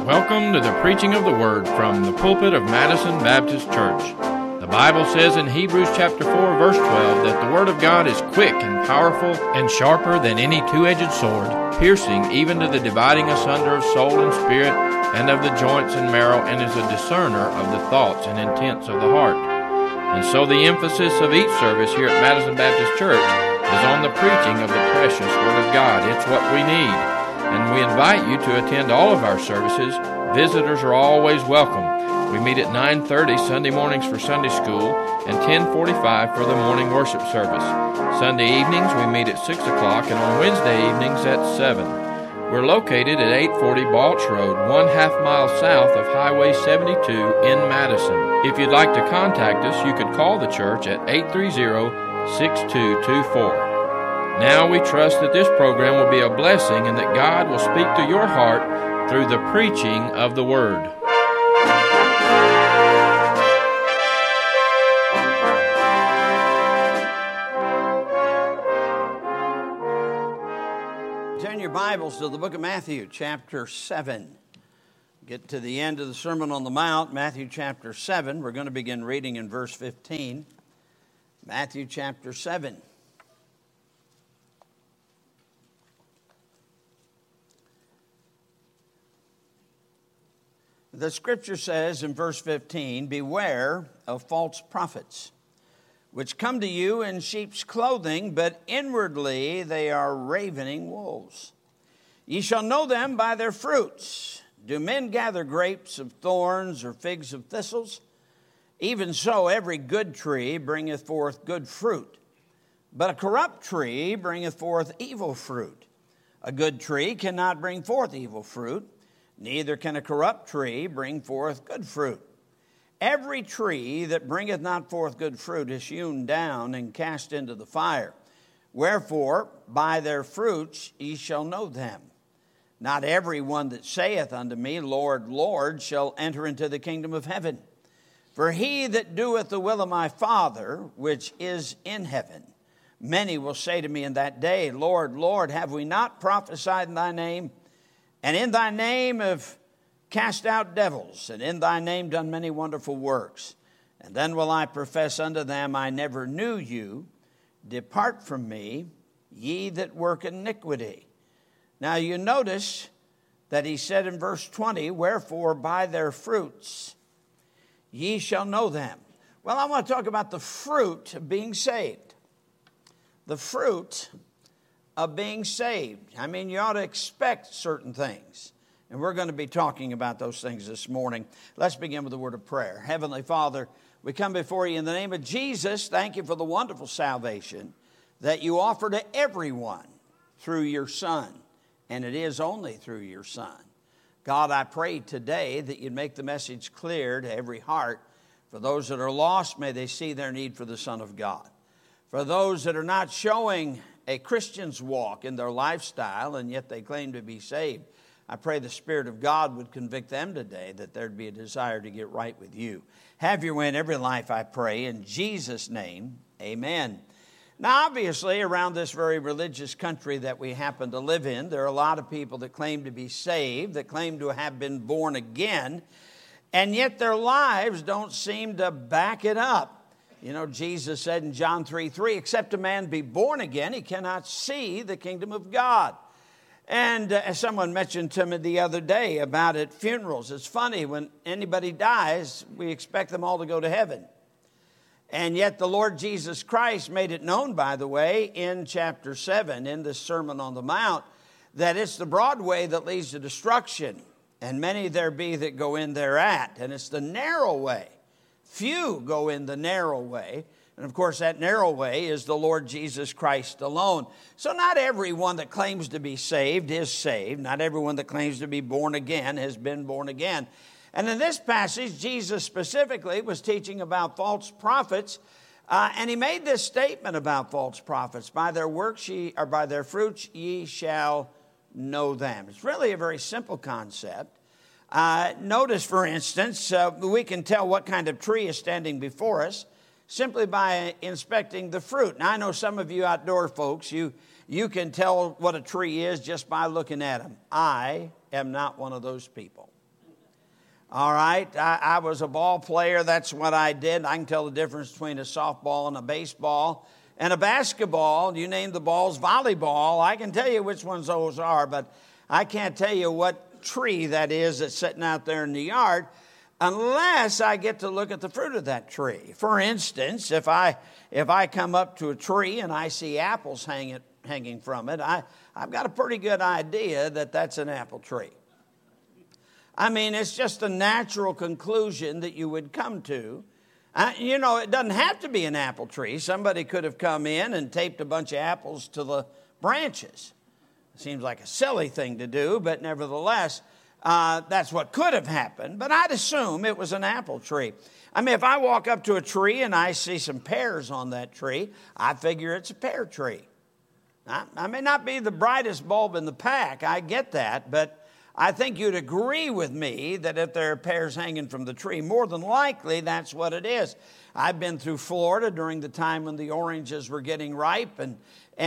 Welcome to the preaching of the Word from the pulpit of Madison Baptist Church. The Bible says in Hebrews chapter 4, verse 12, that the Word of God is quick and powerful and sharper than any two-edged sword, piercing even to the dividing asunder of soul and spirit and of the joints and marrow, and is a discerner of the thoughts and intents of the heart. And so the emphasis of each service here at Madison Baptist Church is on the preaching of the precious Word of God. It's what we need. And we invite you to attend all of our services. Visitors are always welcome. We meet at 9:30 Sunday mornings for Sunday school and 10:45 for the morning worship service. Sunday evenings we meet at 6 o'clock and on Wednesday evenings at 7. We're located at 840 Balch Road, 1/2 mile south of Highway 72 in Madison. If you'd like to contact us, you could call the church at 830-6224. Now we trust that this program will be a blessing and that God will speak to your heart through the preaching of the Word. Turn your Bibles to the book of Matthew, chapter 7. Get to the end of the Sermon on the Mount, Matthew chapter 7. We're going to begin reading in verse 15. Matthew chapter 7. The scripture says in verse 15, "Beware of false prophets, which come to you in sheep's clothing, but inwardly they are ravening wolves. Ye shall know them by their fruits. Do men gather grapes of thorns or figs of thistles? Even so every good tree bringeth forth good fruit, but a corrupt tree bringeth forth evil fruit. A good tree cannot bring forth evil fruit, neither can a corrupt tree bring forth good fruit. Every tree that bringeth not forth good fruit is hewn down and cast into the fire. Wherefore, by their fruits ye shall know them. Not every one that saith unto me, Lord, Lord, shall enter into the kingdom of heaven. For he that doeth the will of my Father, which is in heaven. Many will say to me in that day, Lord, Lord, have we not prophesied in thy name? And in thy name have cast out devils, and in thy name done many wonderful works. And then will I profess unto them, I never knew you. Depart from me, ye that work iniquity." Now you notice that he said in verse 20, "Wherefore by their fruits ye shall know them." Well, I want to talk about the fruit of being saved. The fruit of being saved. I mean, you ought to expect certain things. And we're going to be talking about those things this morning. Let's begin with a word of prayer. Heavenly Father, we come before you in the name of Jesus. Thank you for the wonderful salvation that you offer to everyone through your Son. And it is only through your Son. God, I pray today that you'd make the message clear to every heart. For those that are lost, may they see their need for the Son of God. For those that are not showing a Christian's walk in their lifestyle, and yet they claim to be saved, I pray the Spirit of God would convict them today that there'd be a desire to get right with you. Have your way in every life, I pray. In Jesus' name, amen. Now, obviously, around this very religious country that we happen to live in, there are a lot of people that claim to be saved, that claim to have been born again, and yet their lives don't seem to back it up. You know, Jesus said in John 3:3, "Except a man be born again, he cannot see the kingdom of God." And as someone mentioned to me the other day about at funerals, it's funny, when anybody dies, we expect them all to go to heaven. And yet the Lord Jesus Christ made it known, by the way, in chapter 7, in this Sermon on the Mount, that it's the broad way that leads to destruction, and many there be that go in thereat. And it's the narrow way. Few go in the narrow way. And of course, that narrow way is the Lord Jesus Christ alone. So not everyone that claims to be saved is saved. Not everyone that claims to be born again has been born again. And in this passage, Jesus specifically was teaching about false prophets. And he made this statement about false prophets. By their works or by their fruits ye shall know them. It's really a very simple concept. Notice, for instance, we can tell what kind of tree is standing before us simply by inspecting the fruit. Now, I know some of you outdoor folks, you can tell what a tree is just by looking at them. I am not one of those people. All right, I was a ball player. That's what I did. I can tell the difference between a softball and a baseball and a basketball. You name the balls, volleyball. I can tell you which ones those are, but I can't tell you what tree that is that's sitting out there in the yard unless I get to look at the fruit of that tree. For instance, if I come up to a tree and I see apples hanging from it, I've got a pretty good idea that that's an apple tree. I mean, it's just a natural conclusion that you would come to. It doesn't have to be an apple tree. Somebody could have come in and taped a bunch of apples to the branches. It seems like a silly thing to do, but nevertheless, that's what could have happened. But I'd assume it was an apple tree. I mean, if I walk up to a tree and I see some pears on that tree, I figure it's a pear tree. I may not be the brightest bulb in the pack. I get that, but I think you'd agree with me that if there are pears hanging from the tree, more than likely that's what it is. I've been through Florida during the time when the oranges were getting ripe, I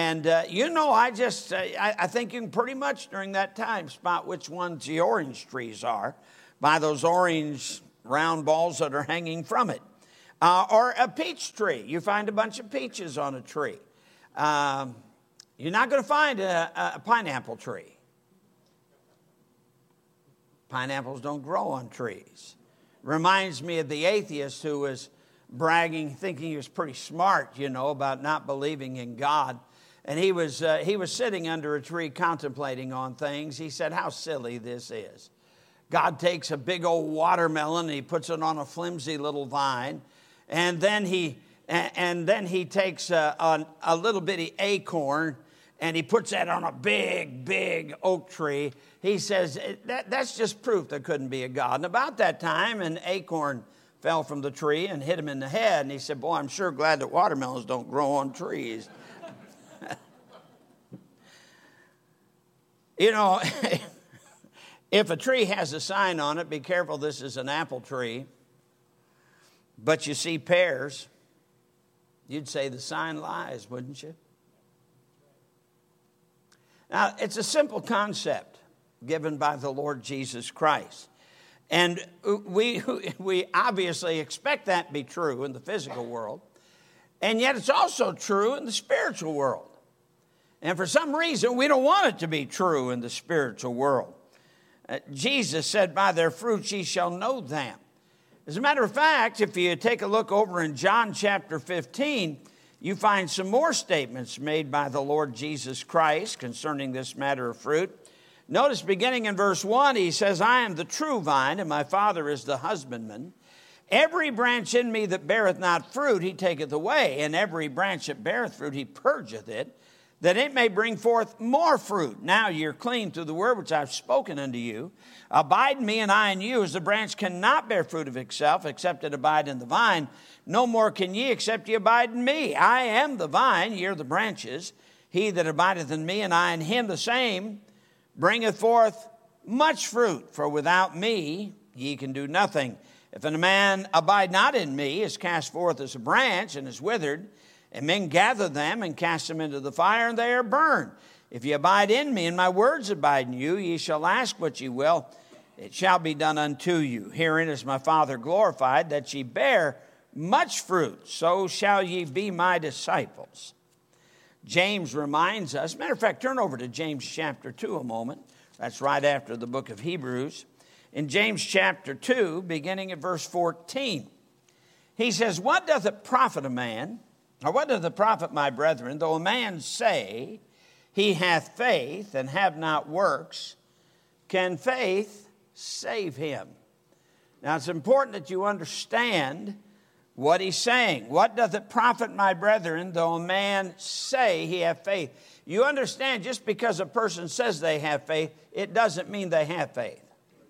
think you can pretty much during that time spot which ones the orange trees are by those orange round balls that are hanging from it. Or a peach tree. You find a bunch of peaches on a tree. You're not going to find a pineapple tree. Pineapples don't grow on trees. Reminds me of the atheist who was bragging, thinking he was pretty smart, about not believing in God. And he was sitting under a tree contemplating on things. He said, how silly this is. God takes a big old watermelon and he puts it on a flimsy little vine. And then he takes a little bitty acorn and he puts that on a big, big oak tree. He says, that's just proof there couldn't be a God. And about that time, an acorn fell from the tree and hit him in the head. And he said, boy, I'm sure glad that watermelons don't grow on trees. If a tree has a sign on it, be careful, this is an apple tree, but you see pears, you'd say the sign lies, wouldn't you? Now, it's a simple concept given by the Lord Jesus Christ. And we obviously expect that to be true in the physical world. And yet it's also true in the spiritual world. And for some reason, we don't want it to be true in the spiritual world. Jesus said, by their fruits ye shall know them. As a matter of fact, if you take a look over in John chapter 15, you find some more statements made by the Lord Jesus Christ concerning this matter of fruit. Notice beginning in verse 1, he says, I am the true vine, and my Father is the husbandman. Every branch in me that beareth not fruit, he taketh away, and every branch that beareth fruit, he purgeth it, that it may bring forth more fruit. Now you're clean through the word which I've spoken unto you. Abide in me, and I in you, as the branch cannot bear fruit of itself, except it abide in the vine. No more can ye, except ye abide in me. I am the vine, ye are the branches. He that abideth in me, and I in him, the same bringeth forth much fruit. For without me ye can do nothing. If a man abide not in me, is cast forth as a branch, and is withered, and men gather them, and cast them into the fire, and they are burned. If ye abide in me, and my words abide in you, ye shall ask what ye will, it shall be done unto you. Herein is my Father glorified, that ye bear much fruit, so shall ye be my disciples. James reminds us, matter of fact, turn over to James chapter 2 a moment. That's right after the book of Hebrews. In James chapter 2, beginning at verse 14, he says, what doth it profit a man, or what doth it profit, my brethren, though a man say he hath faith and have not works? Can faith save him? Now, it's important that you understand what he's saying. What doth it profit, my brethren, though a man say he have faith? You understand, just because a person says they have faith, it doesn't mean they have faith.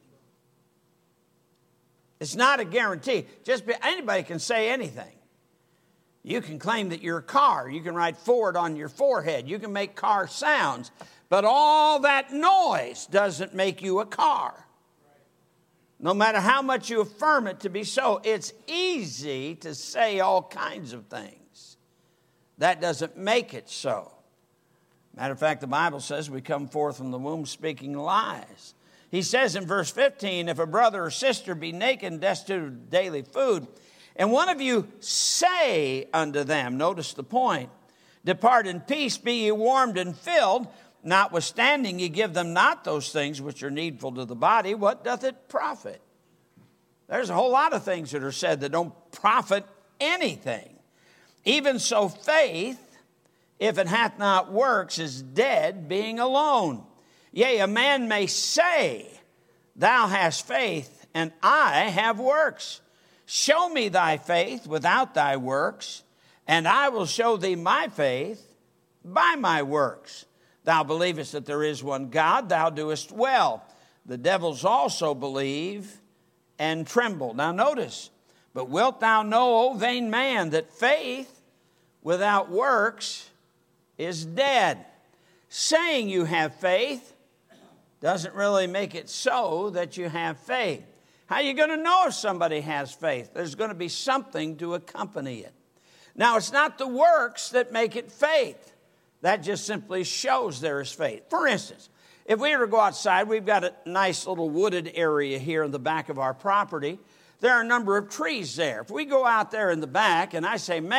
It's not a guarantee. Anybody can say anything. You can claim that you're a car. You can write Ford on your forehead. You can make car sounds. But all that noise doesn't make you a car. No matter how much you affirm it to be so, it's easy to say all kinds of things. That doesn't make it so. Matter of fact, the Bible says we come forth from the womb speaking lies. He says in verse 15, if a brother or sister be naked and destitute of daily food, and one of you say unto them, notice the point, depart in peace, be ye warmed and filled, notwithstanding ye give them not those things which are needful to the body, what doth it profit? There's a whole lot of things that are said that don't profit anything. Even so faith, if it hath not works, is dead, being alone. Yea, a man may say, thou hast faith, and I have works. Show me thy faith without thy works, and I will show thee my faith by my works. Thou believest that there is one God, thou doest well. The devils also believe and tremble. Now notice, but wilt thou know, O vain man, that faith without works is dead. Saying you have faith doesn't really make it so that you have faith. How are you going to know if somebody has faith? There's going to be something to accompany it. Now, it's not the works that make it faith. That just simply shows there is faith. For instance, if we were to go outside, we've got a nice little wooded area here in the back of our property. There are a number of trees there. If we go out there in the back and I say, man,